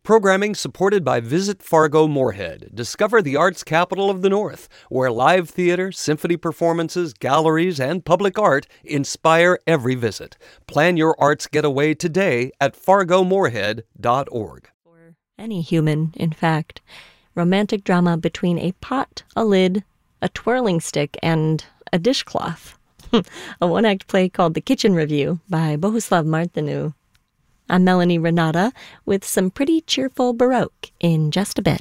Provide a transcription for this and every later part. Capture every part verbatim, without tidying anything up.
Programming supported by Visit Fargo Moorhead. Discover the arts capital of the North, where live theater, symphony performances, galleries, and public art inspire every visit. Plan your arts getaway today at fargo moorhead dot org. For any human, in fact. Romantic drama between a pot, a lid, a twirling stick, and a dishcloth. A one-act play called The Kitchen Review by Bohuslav Martinu. I'm Melanie Renata with some pretty cheerful Baroque in just a bit.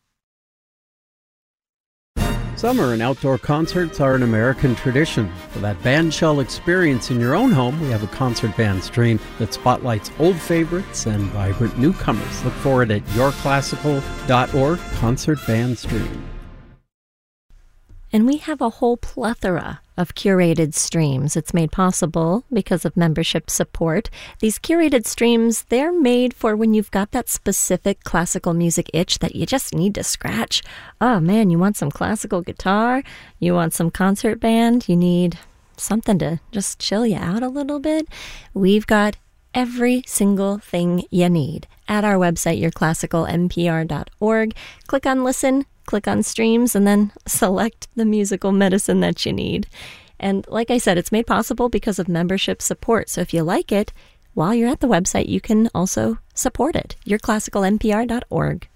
Summer and outdoor concerts are an American tradition. For that bandshell experience in your own home, we have a concert band stream that spotlights old favorites and vibrant newcomers. Look for it at your classical dot org, Concert Band Stream. And we have a whole plethora of curated streams. It's made possible because of membership support. These curated streams, they're made for when you've got that specific classical music itch that you just need to scratch. Oh man, you want some classical guitar? You want some concert band? You need something to just chill you out a little bit? We've got every single thing you need at our website, your classical n p r dot org. Click on Listen, click on Streams, and then select the musical medicine that you need. And like I said, it's made possible because of membership support. So if you like it, while you're at the website, you can also support it. your classical n p r dot org.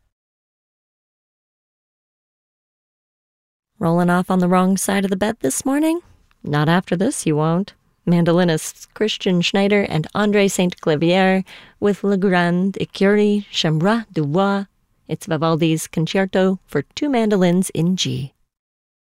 Rolling off on the wrong side of the bed this morning? Not after this, you won't. Mandolinists Christian Schneider and André Saint-Clavier with Le Grand Écurie Chambra du Bois. It's Vivaldi's Concerto for Two Mandolins in G.